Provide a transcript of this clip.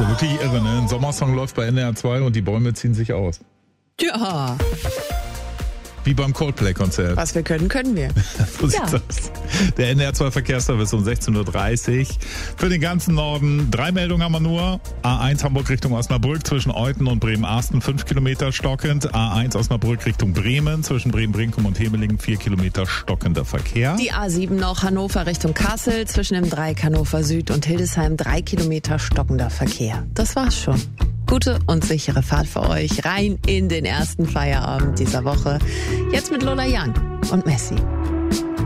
ja wirklich irre, ne? Ein Sommersong läuft bei NDR 2 und die Bäume ziehen sich aus. Ja. Wie beim Coldplay-Konzert. Was wir können, können wir. So sieht's aus. Der NDR 2 Verkehrsservice um 16.30 Uhr. Für den ganzen Norden 3 Meldungen haben wir nur. A1 Hamburg Richtung Osnabrück zwischen Euten und Bremen-Arsten 5 Kilometer stockend. A1 Osnabrück Richtung Bremen zwischen Bremen-Brinkum und Hemelingen 4 Kilometer stockender Verkehr. Die A7 noch Hannover Richtung Kassel zwischen dem Dreieck Hannover Süd und Hildesheim 3 Kilometer stockender Verkehr. Das war's schon. Gute und sichere Fahrt für euch rein in den ersten Feierabend dieser Woche. Jetzt mit Lola Young und Messi.